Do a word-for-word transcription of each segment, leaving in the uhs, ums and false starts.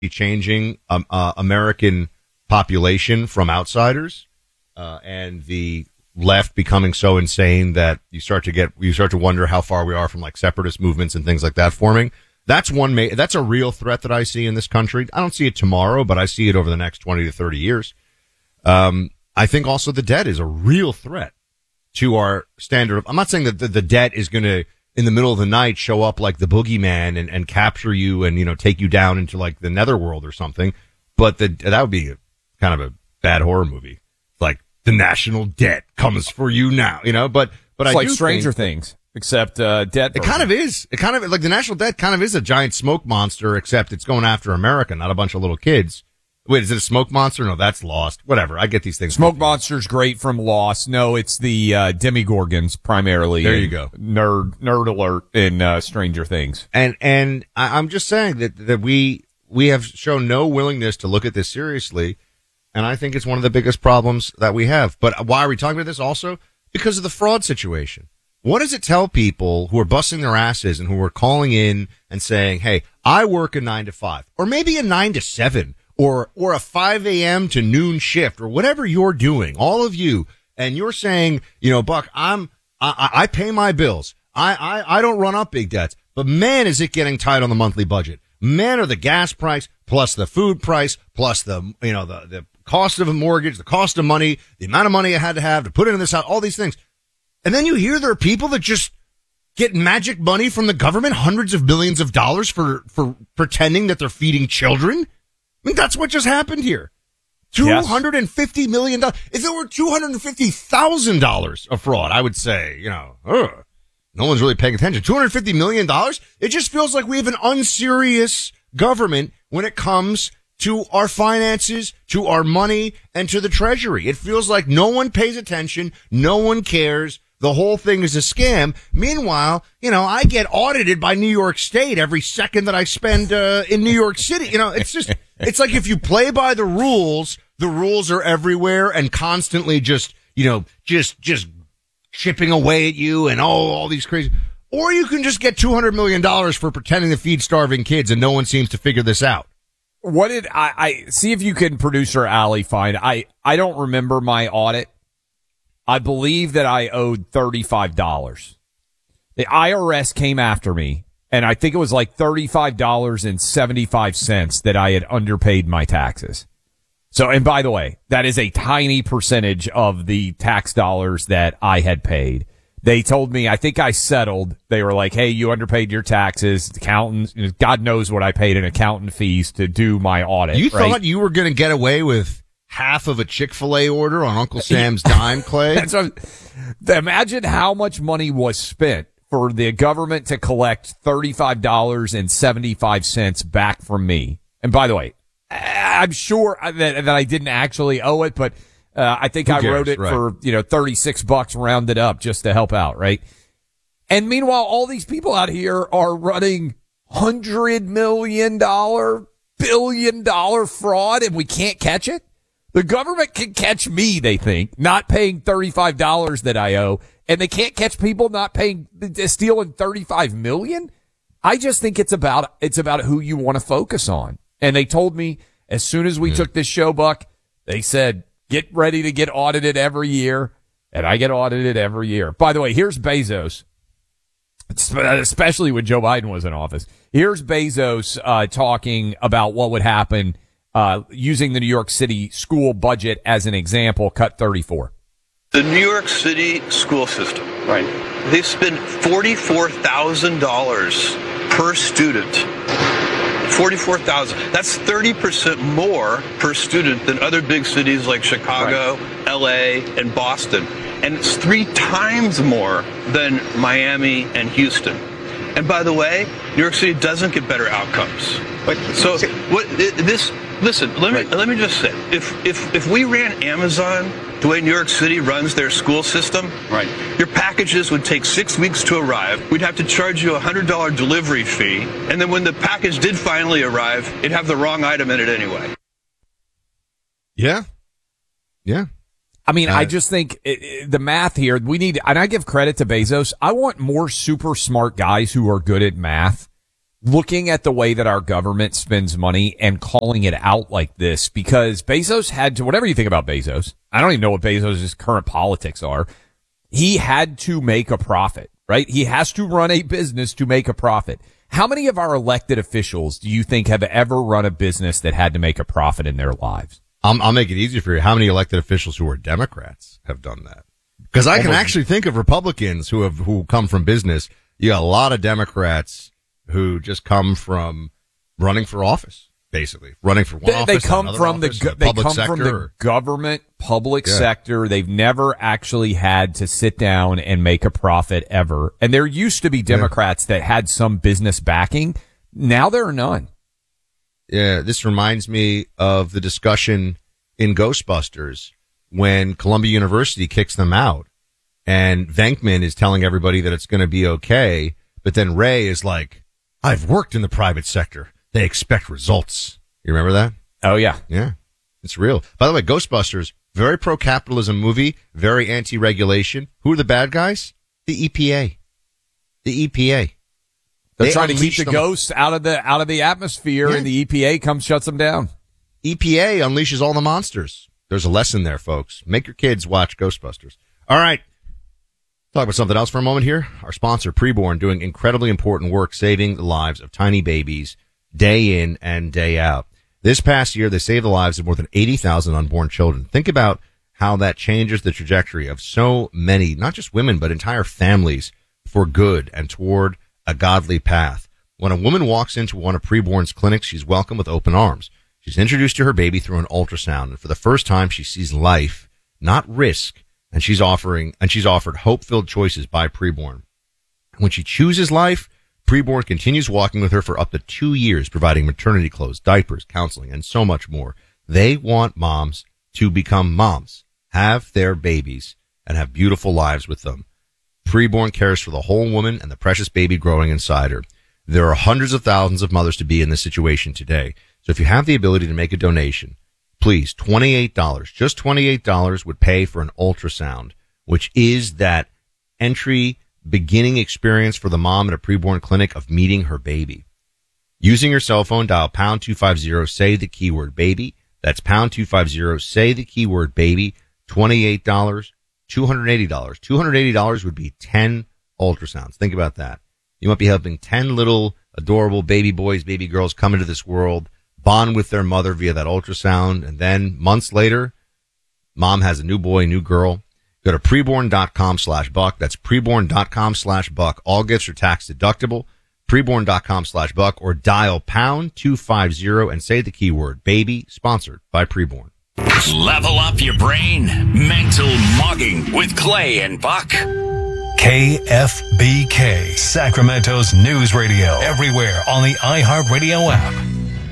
changing um, uh, American population from outsiders, uh, and the left becoming so insane that you start to get you start to wonder how far we are from like separatist movements and things like that forming. That's one. Ma- that's a real threat that I see in this country. I don't see it tomorrow, but I see it over the next twenty to thirty years. Um, I think also the debt is a real threat to our standard of. I'm not saying that the, the debt is going to, in the middle of the night, show up like the boogeyman and, and capture you and, you know, take you down into like the netherworld or something. But the, that would be a, kind of a bad horror movie. Like the national debt comes for you now, you know, but, but it's I like do Stranger think, Things, except, uh, debt. It kind of is. It kind of, like the national debt kind of is a giant smoke monster, except it's going after America, not a bunch of little kids. Wait, is it a smoke monster? No, that's Lost. Whatever. I get these things. Smoke Monster's great from Lost. No, it's the uh, Demogorgons primarily. There you go. Nerd, nerd alert in uh, Stranger Things. And and I, I'm just saying that that we we have shown no willingness to look at this seriously, and I think it's one of the biggest problems that we have. But why are we talking about this? Also because of the fraud situation. What does it tell people who are busting their asses and who are calling in and saying, "Hey, I work a nine to five, or maybe a nine to seven." Or, or a five a.m. to noon shift or whatever you're doing, all of you. And you're saying, you know, Buck, I'm, I, I pay my bills. I, I, I don't run up big debts, but man, is it getting tight on the monthly budget. Man, are the gas price plus the food price plus the, you know, the, the cost of a mortgage, the cost of money, the amount of money I had to have to put into this house, all these things. And then you hear there are people that just get magic money from the government, hundreds of millions of dollars for, for pretending that they're feeding children. I mean, that's what just happened here. two hundred fifty million dollars. If it were two hundred fifty thousand dollars of fraud, I would say, you know, ugh, no one's really paying attention. two hundred fifty million dollars? It just feels like we have an unserious government when it comes to our finances, to our money, and to the Treasury. It feels like no one pays attention. No one cares. The whole thing is a scam. Meanwhile, you know, I get audited by New York State every second that I spend uh, in New York City. You know, it's just, it's like if you play by the rules, the rules are everywhere and constantly just, you know, just, just chipping away at you and oh, all these crazy. Or you can just get two hundred million dollars for pretending to feed starving kids and no one seems to figure this out. What did I, I see if you can, producer Allie, find? I, I don't remember my audit. I believe that I owed thirty-five dollars. The I R S came after me, and I think it was like thirty-five dollars and seventy-five cents that I had underpaid my taxes. So, and by the way, that is a tiny percentage of the tax dollars that I had paid. They told me, I think I settled. They were like, hey, you underpaid your taxes. Accountants, God knows what I paid in accountant fees to do my audit. You right? thought you were going to get away with half of a Chick-fil-A order on Uncle Sam's dime, Clay? That's what, imagine how much money was spent for the government to collect thirty-five dollars and seventy-five cents back from me. And by the way, I'm sure that, that I didn't actually owe it, but uh, I think Who I cares? wrote it Right. for, you know, thirty-six bucks rounded up just to help out, right? And meanwhile, all these people out here are running one hundred million dollars, billion dollar fraud, and we can't catch it. The government can catch me, they think, not paying thirty-five dollars that I owe, and they can't catch people not paying, stealing thirty-five million dollars. I just think it's about, it's about who you want to focus on. And they told me as soon as we yeah. took this show, Buck, they said, get ready to get audited every year. And I get audited every year. By the way, here's Bezos, especially when Joe Biden was in office. Here's Bezos, uh, talking about what would happen Uh, using the New York City school budget as an example, cut thirty-four. The New York City school system, right? They spend forty-four thousand dollars per student. forty-four thousand dollars. That's thirty percent more per student than other big cities like Chicago, right. L A, and Boston. And it's three times more than Miami and Houston. And by the way, New York City doesn't get better outcomes. But, so what this listen, let me right. let me just say, if if if we ran Amazon the way New York City runs their school system, right. your packages would take six weeks to arrive. We'd have to charge you a one hundred dollars delivery fee. And then when the package did finally arrive, it'd have the wrong item in it anyway. Yeah. Yeah. I mean, uh, I just think it, it, the math here, we need, and I give credit to Bezos. I want more super smart guys who are good at math looking at the way that our government spends money and calling it out like this, because Bezos had to, whatever you think about Bezos, I don't even know what Bezos' current politics are. He had to make a profit, right? He has to run a business to make a profit. How many of our elected officials do you think have ever run a business that had to make a profit in their lives? I'll, I'll make it easier for you. How many elected officials who are Democrats have done that? Because I can Almost. actually think of Republicans who have who come from business. You got a lot of Democrats who just come from running for office, basically running for one They, office. they come another from the office, go- the they public come sector. from the government public Yeah. sector. They've never actually had to sit down and make a profit ever. And there used to be Democrats yeah. that had some business backing. Now there are none. Yeah, this reminds me of the discussion in Ghostbusters when Columbia University kicks them out, and Venkman is telling everybody that it's going to be okay, but then Ray is like, "I've worked in the private sector. They expect results." You remember that? Oh yeah, yeah, it's real. By the way, Ghostbusters, very pro-capitalism movie, very anti-regulation. Who are the bad guys? The E P A. The E P A. They're They trying to keep unleash the them. ghosts out of the out of the atmosphere, Yeah. and the E P A comes shuts them down. E P A unleashes all the monsters. There's a lesson there, folks. Make your kids watch Ghostbusters. All right. Talk about something else for a moment here. Our sponsor, Preborn, doing incredibly important work saving the lives of tiny babies day in and day out. This past year, they saved the lives of more than eighty thousand unborn children. Think about how that changes the trajectory of so many, not just women, but entire families for good and toward a godly path. When a woman walks into one of Preborn's clinics, she's welcomed with open arms. She's introduced to her baby through an ultrasound, and for the first time, she sees life, not risk, and she's offering and she's offered hope-filled choices by Preborn. When she chooses life, Preborn continues walking with her for up to two years, providing maternity clothes, diapers, counseling, and so much more. They want moms to become moms, have their babies, and have beautiful lives with them. Preborn cares for the whole woman and the precious baby growing inside her. There are hundreds of thousands of mothers to be in this situation today. So if you have the ability to make a donation, please, twenty-eight dollars, just twenty-eight dollars would pay for an ultrasound, which is that entry beginning experience for the mom at a preborn clinic of meeting her baby. Using your cell phone, dial pound two fifty, say the keyword baby. That's pound two fifty, say the keyword baby, twenty-eight dollars, two hundred eighty dollars. two hundred eighty dollars would be ten ultrasounds. Think about that. You might be helping ten little adorable baby boys, baby girls come into this world, bond with their mother via that ultrasound, and then months later, mom has a new boy, new girl. Go to preborn.com slash buck. That's preborn.com slash buck. All gifts are tax deductible. Preborn.com slash buck, or dial pound two fifty and say the keyword baby, sponsored by Preborn. Level up your brain. Mental Mugging with Clay and Buck. K F B K, Sacramento's news radio. Everywhere on the iHeartRadio app.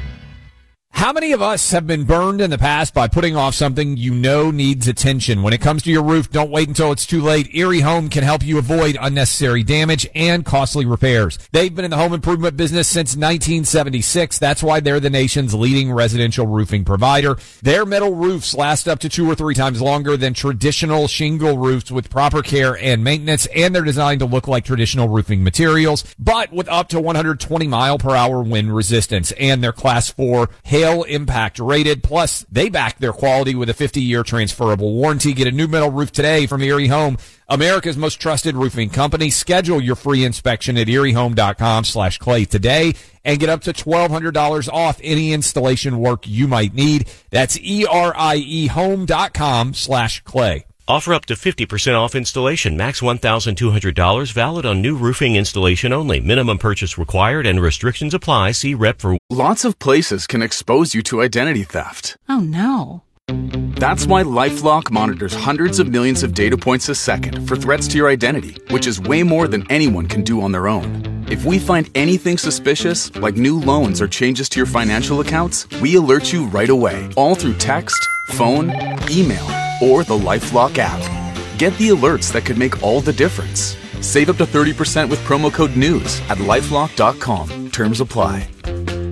How many of us have been burned in the past by putting off something you know needs attention? When it comes to your roof, don't wait until it's too late. Erie Home can help you avoid unnecessary damage and costly repairs. They've been in the home improvement business since nineteen seventy-six. That's why they're the nation's leading residential roofing provider. Their metal roofs last up to two or three times longer than traditional shingle roofs with proper care and maintenance, and they're designed to look like traditional roofing materials, but with up to one hundred twenty mile per hour wind resistance, and they're class four hail impact rated. Plus, they back their quality with a fifty year transferable warranty. Get a new metal roof today from Erie Home, America's most trusted roofing company. Schedule your free inspection at eriehome.com slash clay today and get up to twelve hundred dollars off any installation work you might need. That's E R I E home.com slash clay. Offer up to fifty percent off installation. Max one thousand two hundred dollars. Valid on new roofing installation only. Minimum purchase required and restrictions apply. See rep for... Lots of places can expose you to identity theft. Oh, no. That's why LifeLock monitors hundreds of millions of data points a second for threats to your identity, which is way more than anyone can do on their own. If we find anything suspicious, like new loans or changes to your financial accounts, we alert you right away, all through text, phone, email, or the LifeLock app. Get the alerts that could make all the difference. Save up to thirty percent with promo code NEWS at lifelock dot com. Terms apply.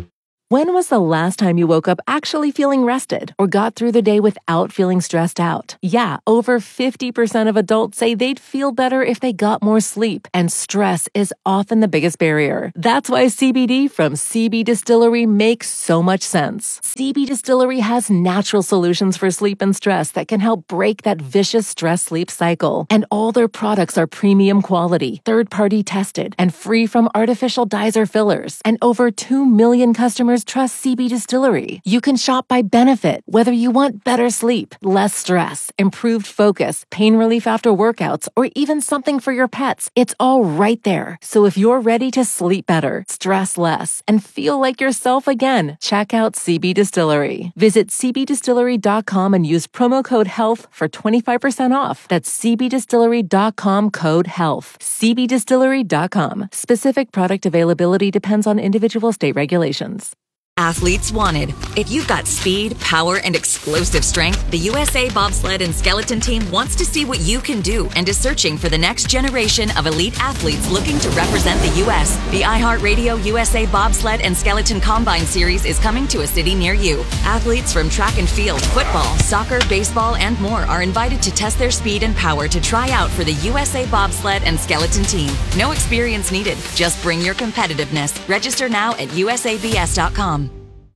When was the last time you woke up actually feeling rested or got through the day without feeling stressed out? Yeah, over fifty percent of adults say they'd feel better if they got more sleep, and stress is often the biggest barrier. That's why C B D from C B Distillery makes so much sense. C B Distillery has natural solutions for sleep and stress that can help break that vicious stress-sleep cycle. And all their products are premium quality, third-party tested, and free from artificial dyes or fillers. And over two million customers trust C B Distillery. You can shop by benefit, whether you want better sleep, less stress, improved focus, pain relief after workouts, or even something for your pets. It's all right there. So if you're ready to sleep better, stress less, and feel like yourself again, check out C B Distillery. Visit c b distillery dot com and use promo code HEALTH for twenty-five percent off. That's c b distillery dot com code HEALTH. c b distillery dot com. Specific product availability depends on individual state regulations. Athletes wanted. If you've got speed, power, and explosive strength, the U S A Bobsled and Skeleton Team wants to see what you can do and is searching for the next generation of elite athletes looking to represent the U S. The iHeartRadio U S A Bobsled and Skeleton Combine Series is coming to a city near you. Athletes from track and field, football, soccer, baseball, and more are invited to test their speed and power to try out for the U S A Bobsled and Skeleton Team. No experience needed. Just bring your competitiveness. Register now at u s a b s dot com.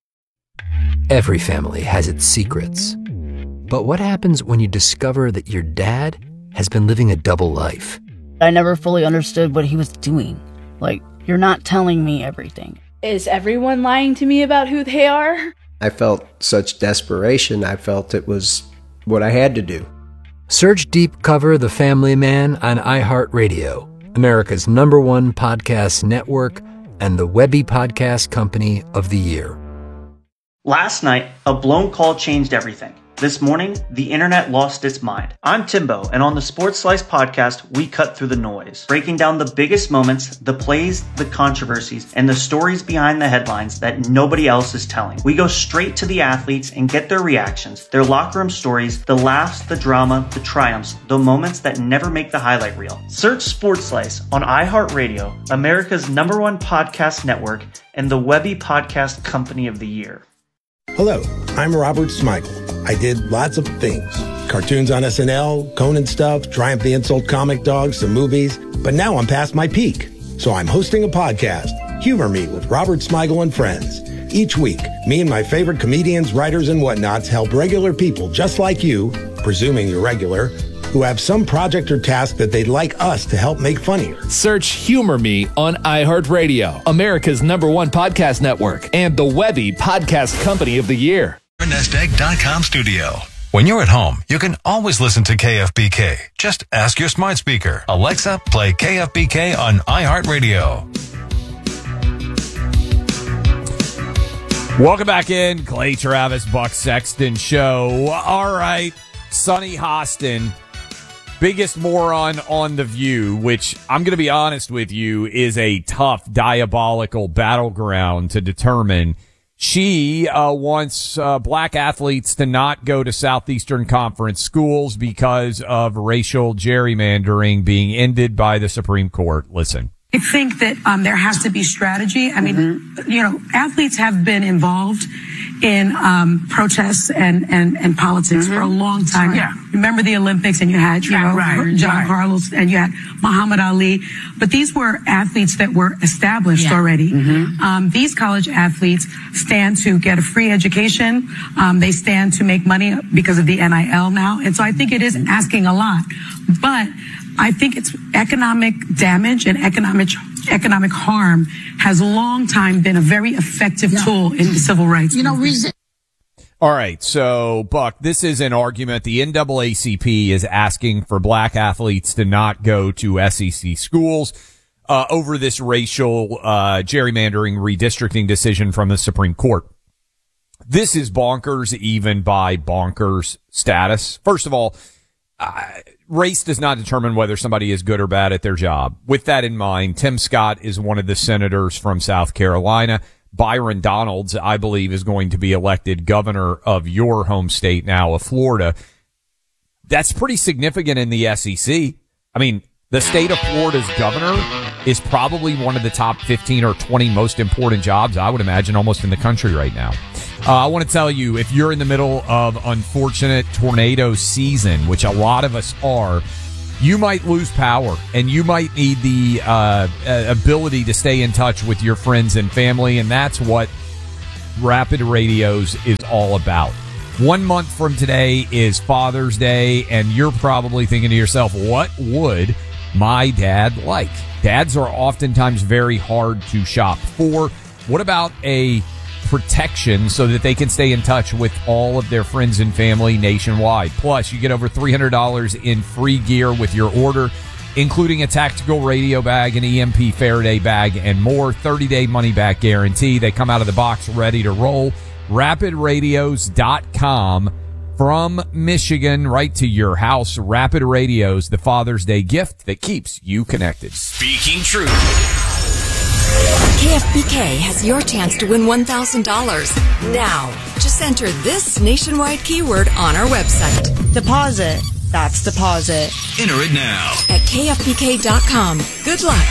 Every family has its secrets. But what happens when you discover that your dad has been living a double life? I never fully understood what he was doing. Like, you're not telling me everything. Is everyone lying to me about who they are? I felt such desperation. I felt it was what I had to do. Search Deep Cover The Family Man on iHeartRadio, America's number one podcast network and the Webby Podcast Company of the Year. Last night, a blown call changed everything. This morning, the internet lost its mind. I'm Timbo, and on the Sports Slice podcast, we cut through the noise, breaking down the biggest moments, the plays, the controversies, and the stories behind the headlines that nobody else is telling. We go straight to the athletes and get their reactions, their locker room stories, the laughs, the drama, the triumphs, the moments that never make the highlight reel. Search Sports Slice on iHeartRadio, America's number one podcast network, and the Webby Podcast Company of the Year. Hello, I'm Robert Smigel. I did lots of things. Cartoons on S N L, Conan stuff, Triumph the Insult comic dogs, some movies. But now I'm past my peak. So I'm hosting a podcast, Humor Me with Robert Smigel and Friends. Each week, me and my favorite comedians, writers, and whatnots help regular people just like you, presuming you're regular, who have some project or task that they'd like us to help make funnier. Search Humor Me on iHeartRadio, America's number one podcast network, and the Webby Podcast Company of the Year. Nest Egg dot com studio. When you're at home, you can always listen to K F B K. Just ask your smart speaker, Alexa, play K F B K on iHeartRadio. Welcome back in. Clay Travis, Buck Sexton Show. All right, Sonny Hostin, biggest moron on The View, which I'm going to be honest with you is a tough, diabolical battleground to determine. She uh, wants uh, black athletes to not go to Southeastern Conference schools because of racial gerrymandering being ended by the Supreme Court. Listen. I think that um, there has to be strategy. I mean, mm-hmm. you know, athletes have been involved in um, protests and, and, and politics mm-hmm. for a long time. Yeah. Remember the Olympics, and you had, you know, right, John right. Carlos, and you had Muhammad Ali. But these were athletes that were established yeah. already. Mm-hmm. Um, these college athletes stand to get a free education. Um, they stand to make money because of the N I L now. And so I think it is asking a lot. But I think it's economic damage and economic economic harm has a long time been a very effective yeah. tool in the civil rights. You know, reason. All right, so Buck, this is an argument. The N double A C P is asking for black athletes to not go to S E C schools uh, over this racial uh, gerrymandering redistricting decision from the Supreme Court. This is bonkers, even by bonkers status. First of all, uh, race does not determine whether somebody is good or bad at their job. With that in mind, Tim Scott is one of the senators from South Carolina. Byron Donalds, I believe, is going to be elected governor of your home state now of Florida. That's pretty significant in the S E C. I mean, The state of Florida's governor is probably one of the top fifteen or twenty most important jobs, I would imagine, almost in the country right now. Uh, I want to tell you, if you're in the middle of unfortunate tornado season, which a lot of us are, you might lose power, and you might need the uh, ability to stay in touch with your friends and family, and that's what Rapid Radios is all about. One month from today is Father's Day, and you're probably thinking to yourself, what would my dad like? Dads are oftentimes very hard to shop for. What about a protection so that they can stay in touch with all of their friends and family nationwide? Plus, you get over three hundred dollars in free gear with your order, including a tactical radio bag, an E M P Faraday bag, and more. thirty-day money-back guarantee. They come out of the box ready to roll. rapid radios dot com. From Michigan right to your house. Rapid Radios, the Father's Day gift that keeps you connected. Speaking truth. K F B K has your chance to win one thousand dollars. Now, just enter this nationwide keyword on our website. Deposit. That's deposit. Enter it now. At K F B K dot com. Good luck.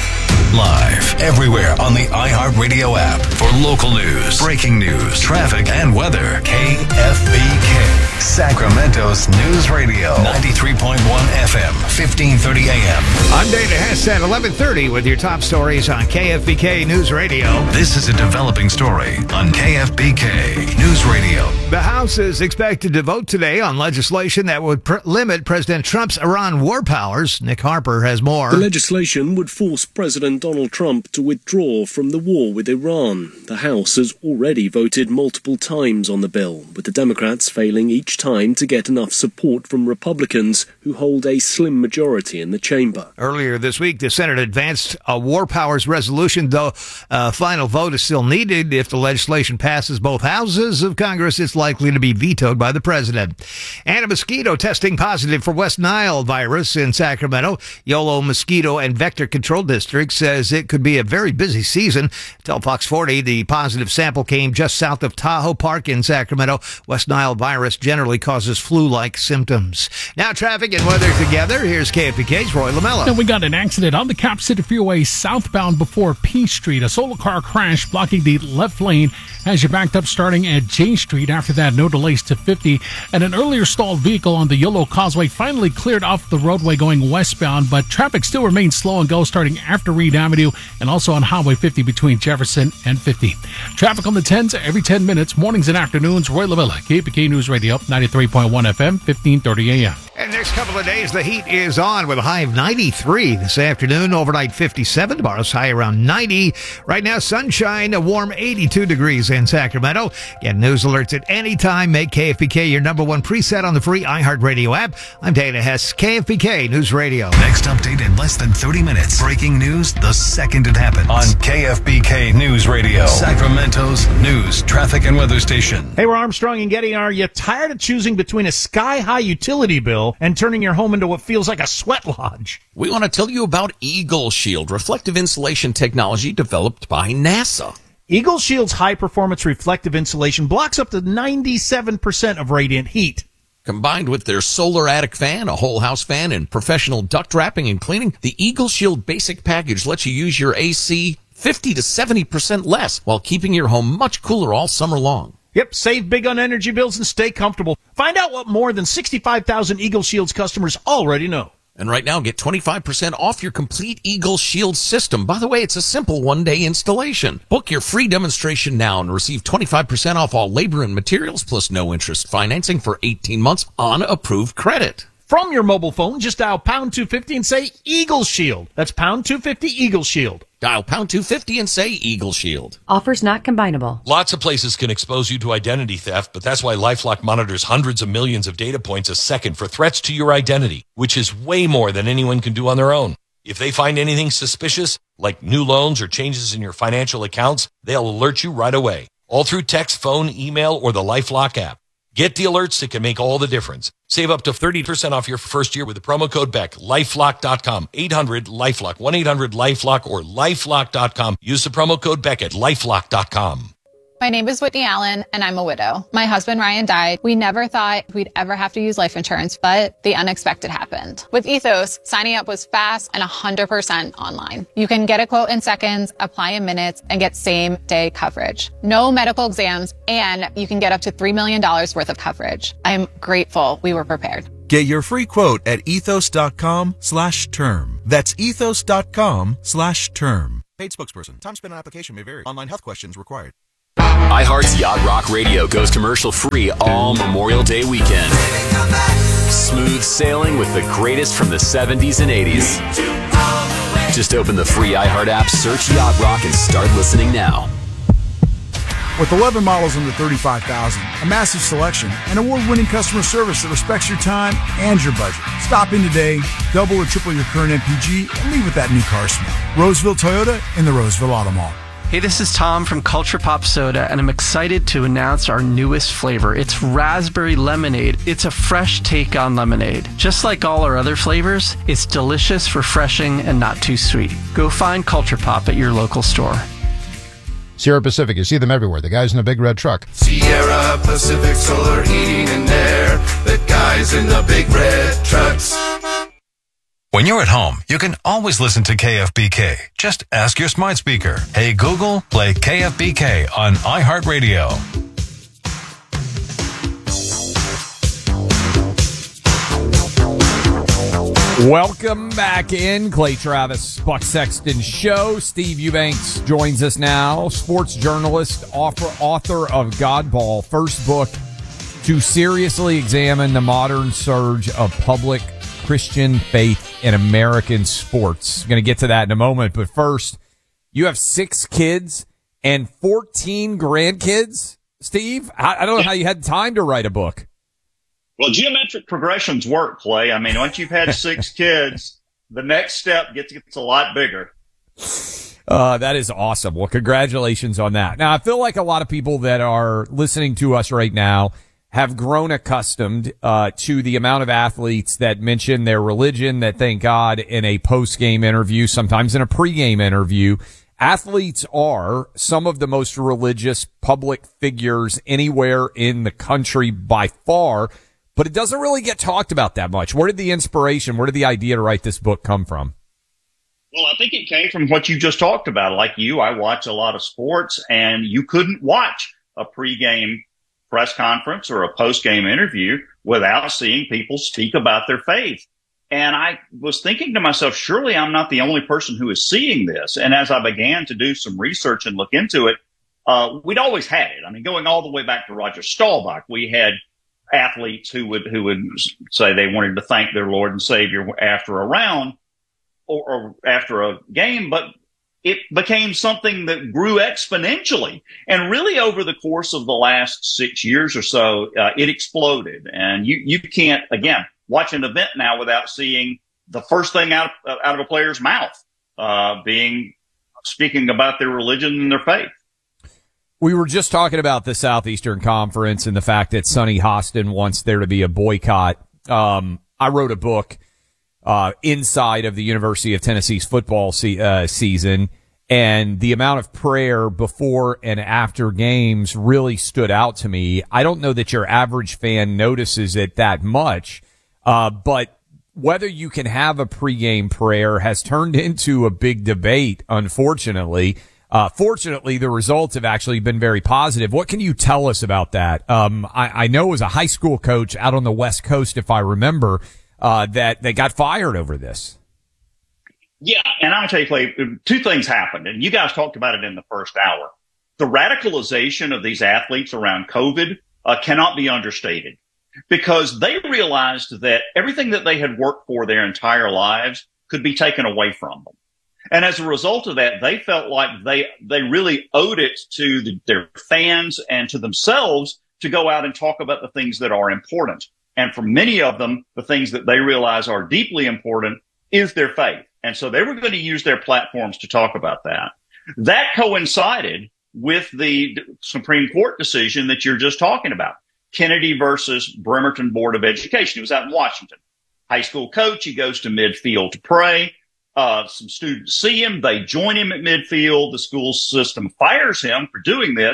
Live everywhere on the iHeartRadio app for local news, breaking news, traffic, and weather. K F B K, Sacramento's News Radio, ninety-three point one F M, fifteen thirty A M. I'm Dana Hess at eleven thirty with your top stories on K F B K News Radio. This is a developing story on K F B K News Radio. The House is expected to vote today on legislation that would pr- limit President Trump's Iran war powers. Nick Harper has more. The legislation would force President Donald Trump to withdraw from the war with Iran. The House has already voted multiple times on the bill, with the Democrats failing each time to get enough support from Republicans who hold a slim majority in the chamber. Earlier this week, the Senate advanced a war powers resolution, though a final vote is still needed. If the legislation passes both houses of Congress, it's likely to be vetoed by the president. And a mosquito testing positive for West Nile virus in Sacramento. Yolo Mosquito and Vector Control District says it could be a very busy season. Tell Fox forty the positive sample came just south of Tahoe Park in Sacramento. West Nile virus generally causes flu-like symptoms. Now traffic and weather together. Here's K F B K's Roy LaMella. And we got an accident on the Cap City Freeway southbound before P Street. A solo car crash blocking the left lane as you backed up starting at J Street. After that, no delays to fifty. And an earlier stalled vehicle on the Yolo Causeway finally cleared off the roadway going westbound, but traffic still remains slow and go starting after Reed Avenue and also on Highway fifty between Jefferson and fifty. Traffic on the tens every ten minutes, mornings and afternoons. Roy LaVilla, K F B K News Radio, ninety-three point one F M, fifteen thirty A M. And next couple of days, the heat is on with a high of ninety-three this afternoon. Overnight fifty-seven. Tomorrow's high around ninety. Right now, sunshine, a warm eighty-two degrees in Sacramento. Get news alerts at any time. Make K F B K your number one preset on the free iHeartRadio app. I'm Dana Hess, K F B K News Radio. Next update in less than thirty minutes. Breaking news the second it happens on K F B K News Radio, Sacramento's news, traffic, and weather station. Hey, we're Armstrong and Getty. Are you tired of choosing between a sky-high utility bill and turning your home into what feels like a sweat lodge? We want to tell you about Eagle Shield, reflective insulation technology developed by NASA. Eagle Shield's high-performance reflective insulation blocks up to ninety-seven percent of radiant heat. Combined with their solar attic fan, a whole house fan, and professional duct wrapping and cleaning, the Eagle Shield basic package lets you use your A C fifty to seventy percent less while keeping your home much cooler all summer long. Yep, save big on energy bills and stay comfortable. Find out what more than sixty-five thousand Eagle Shields customers already know. And right now, get twenty-five percent off your complete Eagle Shield system. By the way, it's a simple one-day installation. Book your free demonstration now and receive twenty-five percent off all labor and materials plus no interest financing for eighteen months on approved credit. From your mobile phone, just dial pound two fifty and say Eagle Shield. That's pound two fifty Eagle Shield. Dial pound two fifty and say Eagle Shield. Offers not combinable. Lots of places can expose you to identity theft, but that's why LifeLock monitors hundreds of millions of data points a second for threats to your identity, which is way more than anyone can do on their own. If they find anything suspicious, like new loans or changes in your financial accounts, they'll alert you right away, all through text, phone, email, or the LifeLock app. Get the alerts that can make all the difference. Save up to thirty percent off your first year with the promo code Beck. lifelock dot com, eight hundred LifeLock, one eight hundred LifeLock, or lifelock dot com. Use the promo code Beck at lifelock dot com. My name is Whitney Allen, and I'm a widow. My husband, Ryan, died. We never thought we'd ever have to use life insurance, but the unexpected happened. With Ethos, signing up was fast and one hundred percent online. You can get a quote in seconds, apply in minutes, and get same-day coverage. No medical exams, and you can get up to three million dollars worth of coverage. I'm grateful we were prepared. Get your free quote at ethos.com slash term. That's ethos.com slash term. Paid spokesperson. Time spent on application may vary. Online health questions required. iHeart's Yacht Rock Radio goes commercial free all Memorial Day weekend. Smooth sailing with the greatest from the seventies and eighties. Just open the free iHeart app, search Yacht Rock, and start listening now. With eleven models under thirty-five thousand dollars, a massive selection, and award-winning customer service that respects your time and your budget. Stop in today, double or triple your current M P G, and leave with that new car smell. Roseville Toyota in the Roseville Auto Mall. Hey, this is Tom from Culture Pop Soda, and I'm excited to announce our newest flavor. It's raspberry lemonade. It's a fresh take on lemonade. Just like all our other flavors, it's delicious, refreshing, and not too sweet. Go find Culture Pop at your local store. Sierra Pacific, you see them everywhere. The guys in the big red truck. Sierra Pacific Solar Heating and Air. The guys in the big red trucks. When you're at home, you can always listen to K F B K. Just ask your smart speaker. Hey Google, play K F B K on iHeartRadio. Welcome back in. Clay Travis, Buck Sexton Show. Steve Eubanks joins us now. Sports journalist, author, author of Godball, first book to seriously examine the modern surge of public Christian faith in American sports. Going to get to that in a moment, but first, you have six kids and fourteen grandkids, Steve. I, I don't know how you had time to write a book. Well, geometric progressions work, Clay. I mean, once you've had six kids, the next step gets, gets a lot bigger. Uh, that is awesome. Well, congratulations on that. Now, I feel like a lot of people that are listening to us right now have grown accustomed uh, to the amount of athletes that mention their religion, that thank God in a post-game interview, sometimes in a pre-game interview. Athletes are some of the most religious public figures anywhere in the country by far, but it doesn't really get talked about that much. Where did the inspiration, where did the idea to write this book come from? Well, I think it came from what you just talked about. Like you, I watch a lot of sports, and you couldn't watch a pregame press conference or a post-game interview without seeing people speak about their faith. And I was thinking to myself, surely I'm not the only person who is seeing this. And as I began to do some research and look into it, uh, we'd always had it. I mean, going all the way back to Roger Staubach, we had athletes who would, who would say they wanted to thank their Lord and Savior after a round or, or after a game, but it became something that grew exponentially. And really over the course of the last six years or so, uh, it exploded. And you, you can't, again, watch an event now without seeing the first thing out of, out of a player's mouth, uh, being speaking about their religion and their faith. We were just talking about the Southeastern Conference and the fact that Sonny Hostin wants there to be a boycott. Um, I wrote a book Uh, inside of the University of Tennessee's football se- uh, season, and the amount of prayer before and after games really stood out to me. I don't know that your average fan notices it that much, uh, but whether you can have a pregame prayer has turned into a big debate, unfortunately. Uh, fortunately, the results have actually been very positive. What can you tell us about that? Um, I, I know as a high school coach out on the West Coast, if I remember, Uh, that they got fired over this. Yeah, and I'm going to tell you, Clay, two things happened, and you guys talked about it in the first hour. The radicalization of these athletes around COVID uh, cannot be understated, because they realized that everything that they had worked for their entire lives could be taken away from them. And as a result of that, they felt like they they really owed it to the, their fans and to themselves to go out and talk about the things that are important. And for many of them, the things that they realize are deeply important is their faith. And so they were going to use their platforms to talk about that. That coincided with the Supreme Court decision that you're just talking about, Kennedy versus Bremerton Board of Education. He was out in Washington. High school coach, he goes to midfield to pray. Uh, some students see him. They join him at midfield. The school system fires him for doing this.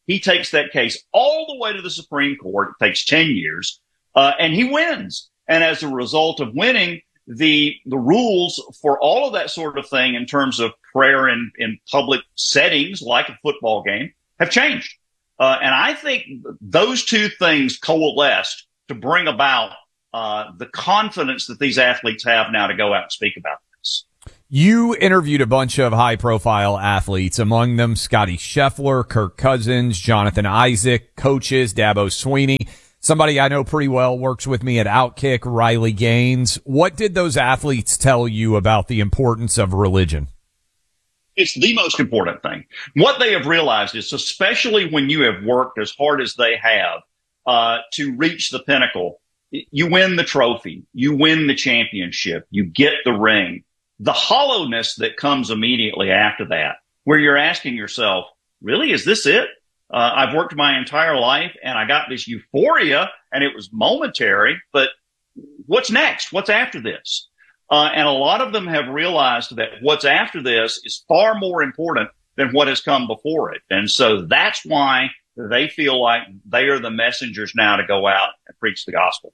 he takes that case all the way to the Supreme Court. It takes ten years, uh, and he wins. And as a result of winning, the the rules for all of that sort of thing in terms of prayer in, in public settings, like a football game, have changed. Uh, and I think those two things coalesced to bring about uh, the confidence that these athletes have now to go out and speak about this. You interviewed a bunch of high-profile athletes, among them Scotty Scheffler, Kirk Cousins, Jonathan Isaac, coaches, Dabo Sweeney. Somebody I know pretty well works with me at Outkick, Riley Gaines. What did those athletes tell you about the importance of religion? It's the most important thing. What they have realized is, especially when you have worked as hard as they have uh, to reach the pinnacle, you win the trophy, you win the championship, you get the ring. The hollowness that comes immediately after that, where you're asking yourself, really, is this it? Uh, I've worked my entire life and I got this euphoria and it was momentary, but what's next? What's after this? Uh, and a lot of them have realized that what's after this is far more important than what has come before it. And so that's why they feel like they are the messengers now to go out and preach the gospel.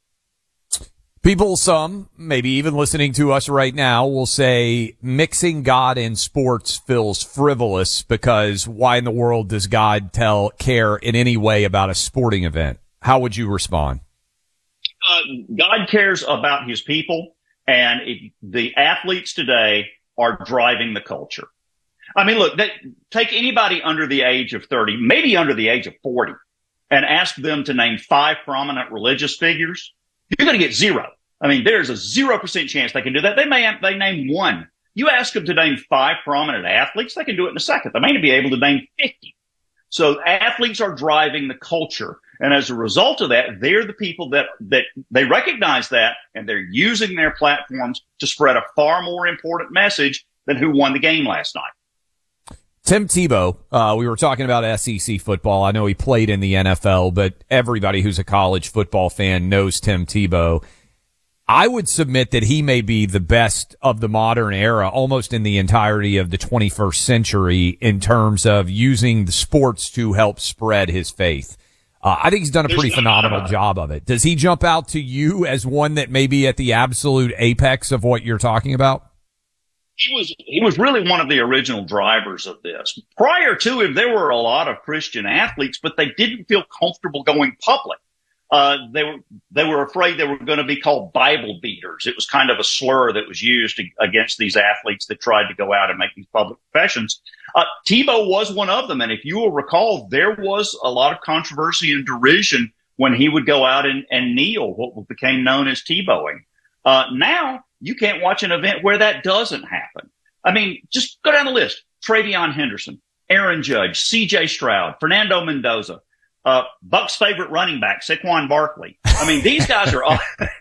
People, some, maybe even listening to us right now, will say mixing God and sports feels frivolous because why in the world does God tell care in any way about a sporting event? How would you respond? Uh, God cares about his people, and it, the athletes today are driving the culture. I mean, look, they, take anybody under the age of thirty, maybe under the age of forty, and ask them to name five prominent religious figures. You're going to get zero. I mean, there's a zero percent chance they can do that. They may have, they name one. You ask them to name five prominent athletes, they can do it in a second. They may not be able to name fifty. So athletes are driving the culture. And as a result of that, they're the people that, that they recognize that, and they're using their platforms to spread a far more important message than who won the game last night. Tim Tebow, uh, we were talking about S E C football. I know he played in the N F L, but everybody who's a college football fan knows Tim Tebow. I would submit that he may be the best of the modern era, almost in the entirety of the twenty-first century, in terms of using the sports to help spread his faith. Uh, I think he's done a pretty phenomenal job of it. Does he jump out to you as one that may be at the absolute apex of what you're talking about? He was, he was really one of the original drivers of this. Prior to him, there were a lot of Christian athletes, but they didn't feel comfortable going public. Uh, they were, they were afraid they were going to be called Bible beaters. It was kind of a slur that was used to, against these athletes that tried to go out and make these public professions. Uh, Tebow was one of them. And if you will recall, there was a lot of controversy and derision when he would go out and, and kneel, what became known as Tebowing. Uh, now you can't watch an event where that doesn't happen. I mean, just go down the list. Travion Henderson, Aaron Judge, C J Stroud, Fernando Mendoza. Uh, Buck's favorite running back, Saquon Barkley. I mean, these guys are all,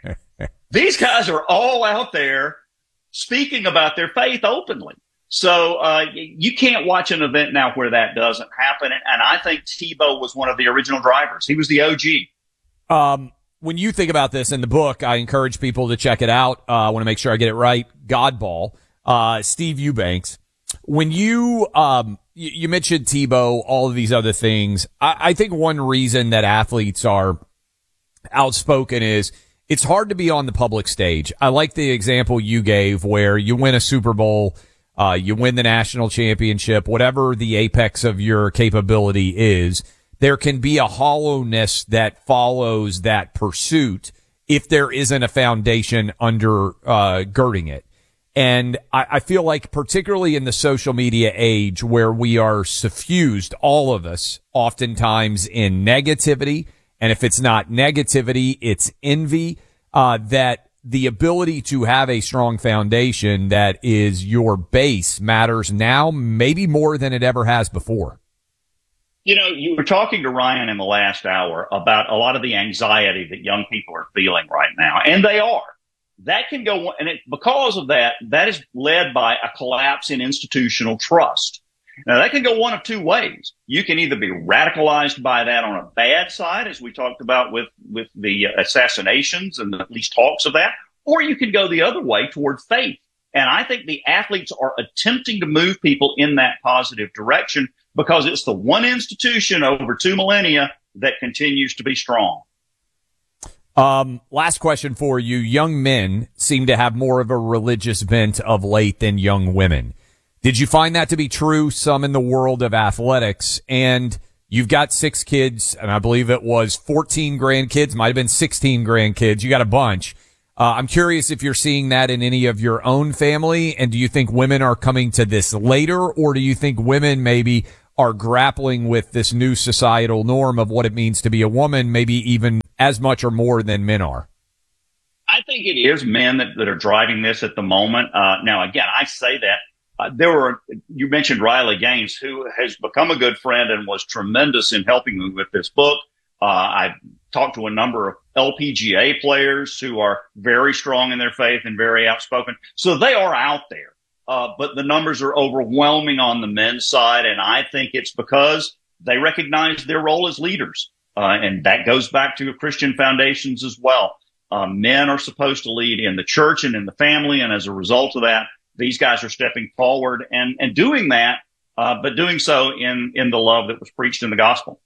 these guys are all out there speaking about their faith openly. So, uh, you can't watch an event now where that doesn't happen. And, and I think Tebow was one of the original drivers. He was the O G. Um, when you think about this in the book, I encourage people to check it out. Uh, I want to make sure I get it right. Godball, uh, Steve Eubanks. When you, um, you, you mentioned Tebow, all of these other things. I, I think one reason that athletes are outspoken is it's hard to be on the public stage. I like the example you gave where you win a Super Bowl, uh, you win the national championship, whatever the apex of your capability is. There can be a hollowness that follows that pursuit if there isn't a foundation under, uh, girding it. And I, I feel like particularly in the social media age where we are suffused, all of us, oftentimes in negativity. And if it's not negativity, it's envy, uh, that the ability to have a strong foundation that is your base matters now, maybe more than it ever has before. You know, you were talking to Ryan in the last hour about a lot of the anxiety that young people are feeling right now, and they are. That can go, and it, because of that, that is led by a collapse in institutional trust. Now, that can go one of two ways. You can either be radicalized by that on a bad side, as we talked about with, with the assassinations and at least talks of that, or you can go the other way toward faith. And I think the athletes are attempting to move people in that positive direction because it's the one institution over two millennia that continues to be strong. Um, last question for you. Young men seem to have more of a religious bent of late than young women. Did you find that to be true? Some in the world of athletics, and you've got six kids, and I believe it was fourteen grandkids, might have been sixteen grandkids. You got a bunch. Uh, I'm curious if you're seeing that in any of your own family, and do you think women are coming to this later, or do you think women maybe are grappling with this new societal norm of what it means to be a woman, maybe even as much or more than men are? I think it is men that, that are driving this at the moment. Uh, now, again, I say that. Uh, there were, you mentioned Riley Gaines, who has become a good friend and was tremendous in helping me with this book. Uh, I've talked to a number of L P G A players who are very strong in their faith and very outspoken. So they are out there. Uh, but the numbers are overwhelming on the men's side. And I think it's because they recognize their role as leaders. Uh, and that goes back to Christian foundations as well. Uh, men are supposed to lead in the church and in the family. And as a result of that, these guys are stepping forward and, and doing that, uh, but doing so in, in the love that was preached in the gospel.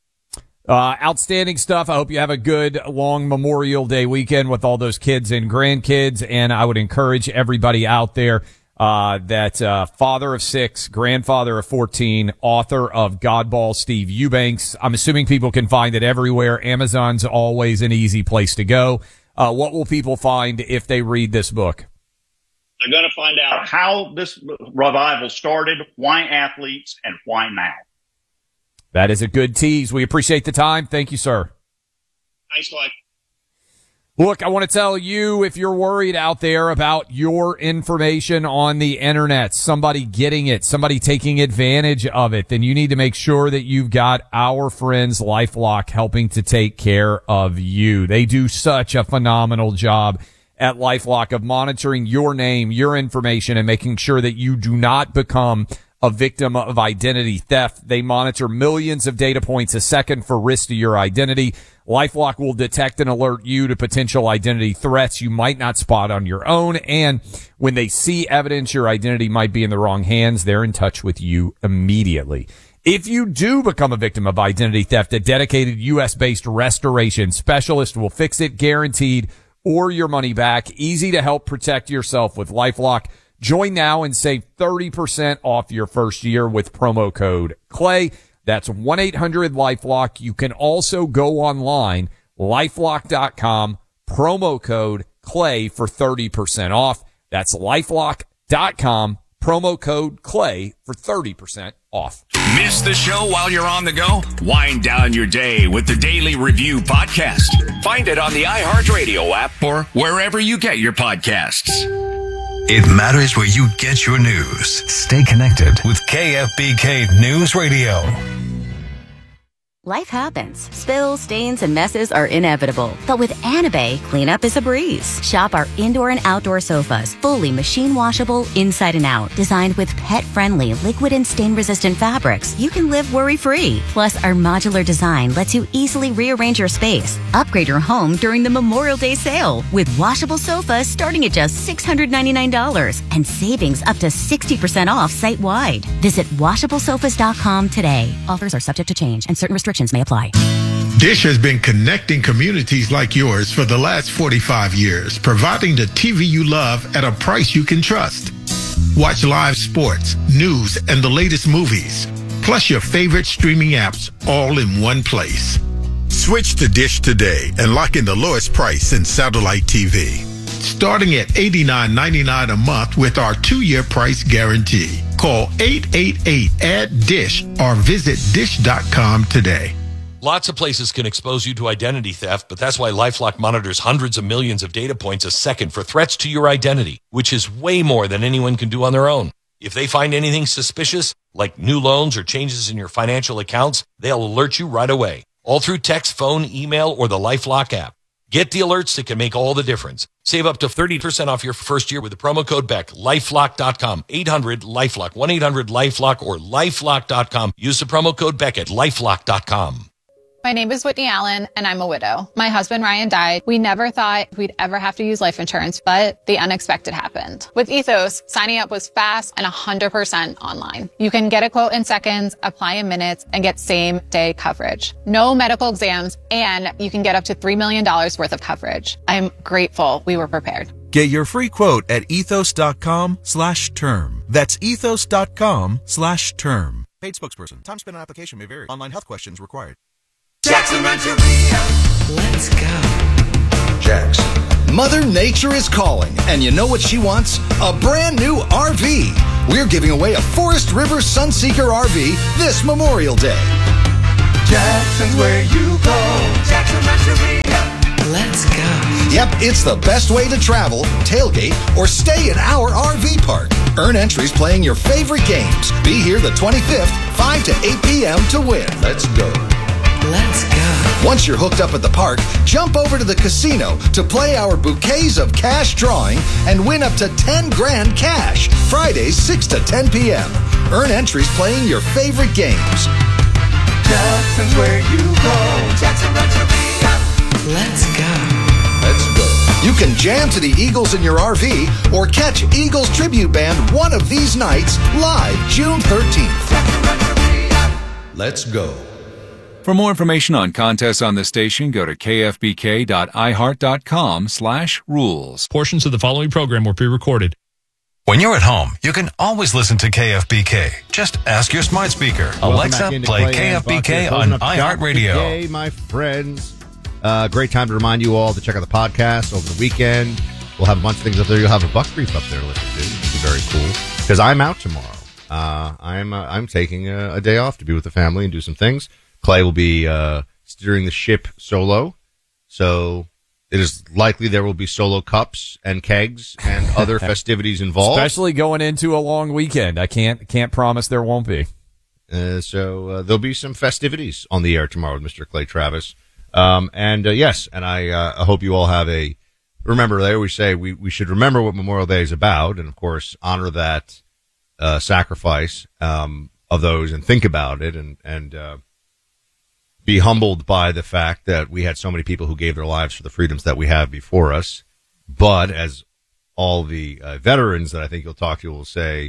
Uh, outstanding stuff. I hope you have a good long Memorial Day weekend with all those kids and grandkids. And I would encourage everybody out there, uh, that, uh, father of six, grandfather of fourteen, author of Godball, Steve Eubanks. I'm assuming people can find it everywhere. Amazon's always an easy place to go. Uh, what will people find if they read this book? They're going to find out how this revival started, why athletes, and why now. That is a good tease. We appreciate the time. Thank you, sir. Thanks, Clay. Look, I want to tell you, if you're worried out there about your information on the internet, somebody getting it, somebody taking advantage of it, then you need to make sure that you've got our friends LifeLock helping to take care of you. They do such a phenomenal job at LifeLock of monitoring your name, your information, and making sure that you do not become a victim of identity theft. They monitor millions of data points a second for risk to your identity. LifeLock will detect and alert you to potential identity threats you might not spot on your own. And when they see evidence your identity might be in the wrong hands, they're in touch with you immediately. If you do become a victim of identity theft, a dedicated U S-based restoration specialist will fix it, guaranteed, or your money back. Easy to help protect yourself with LifeLock. Join now and save thirty percent off your first year with promo code Clay. That's one eight hundred LifeLock. You can also go online, lifelock dot com, promo code Clay for thirty percent off. That's lifelock dot com, promo code Clay for thirty percent off. Miss the show while you're on the go? Wind down your day with the Daily Review Podcast. Find it on the iHeartRadio app or wherever you get your podcasts. It matters where you get your news. Stay connected with K F B K News Radio. Life happens. Spills, stains, and messes are inevitable. But with Anabay, cleanup is a breeze. Shop our indoor and outdoor sofas, fully machine washable inside and out. Designed with pet-friendly, liquid and stain-resistant fabrics, you can live worry-free. Plus, our modular design lets you easily rearrange your space. Upgrade your home during the Memorial Day sale with washable sofas starting at just six hundred ninety-nine dollars and savings up to sixty percent off site-wide. Visit washable sofas dot com today. Offers are subject to change and certain restrictions may apply. Dish has been connecting communities like yours for the last forty-five years, providing the T V you love at a price you can trust. Watch live sports, news, and the latest movies, plus your favorite streaming apps all in one place. Switch to Dish today and lock in the lowest price in satellite T V. Starting at eighty-nine ninety-nine a month with our two-year price guarantee. Call eight eight eight add dish or visit dish dot com today. Lots of places can expose you to identity theft, but that's why LifeLock monitors hundreds of millions of data points a second for threats to your identity, which is way more than anyone can do on their own. If they find anything suspicious, like new loans or changes in your financial accounts, they'll alert you right away, all through text, phone, email, or the LifeLock app. Get the alerts that can make all the difference. Save up to thirty percent off your first year with the promo code Beck. lifelock dot com, eight hundred LifeLock, one eight hundred LifeLock, or lifelock dot com. Use the promo code Beck at lifelock dot com. My name is Whitney Allen, and I'm a widow. My husband, Ryan, died. We never thought we'd ever have to use life insurance, but the unexpected happened. With Ethos, signing up was fast and one hundred percent online. You can get a quote in seconds, apply in minutes, and get same-day coverage. No medical exams, and you can get up to three million dollars worth of coverage. I'm grateful we were prepared. Get your free quote at ethos.com slash term. That's ethos.com slash term. Paid spokesperson. Time spent on application may vary. Online health questions required. Jackson Rancheria. Let's go. Jackson. Mother Nature is calling, and you know what she wants? A brand new R V. We're giving away a Forest River Sunseeker R V this Memorial Day. Jackson's where you go. Jackson Rancheria. Let's go. Yep, it's the best way to travel, tailgate, or stay in our R V park. Earn entries playing your favorite games. Be here the twenty-fifth, five to eight p.m. to win. Let's go. Let's go. Once you're hooked up at the park, jump over to the casino to play our bouquets of cash drawing and win up to ten grand cash. Fridays, six to ten p.m. Earn entries playing your favorite games. Jackson's where you go. Jackson Rancheria. Let's go. Let's go. You can jam to the Eagles in your R V or catch Eagles Tribute Band one of these nights live June thirteenth. Let's go. For more information on contests on the station, go to kfbk.iheart.com slash rules. Portions of the following program were pre-recorded. When you're at home, you can always listen to K F B K. Just ask your smart speaker. Alexa, play K F B K on iHeartRadio. Hey, my friends. Uh, great time to remind you all to check out the podcast over the weekend. We'll have a bunch of things up there. You'll have a Buck Brief up there to listen to, which is very cool. Because I'm out tomorrow. Uh, I'm uh, I'm taking a, a day off to be with the family and do some things. Clay will be uh, steering the ship solo, so it is likely there will be solo cups and kegs and other festivities involved. Especially going into a long weekend. I can't can't promise there won't be. Uh, so uh, there'll be some festivities on the air tomorrow with Mister Clay Travis. Um, and uh, yes, and I, uh, I hope you all have a, remember, they always say we, we should remember what Memorial Day is about, and of course honor that uh, sacrifice um, of those and think about it and, and uh, be humbled by the fact that we had so many people who gave their lives for the freedoms that we have before us. But as all the uh, veterans that I think you'll talk to will say,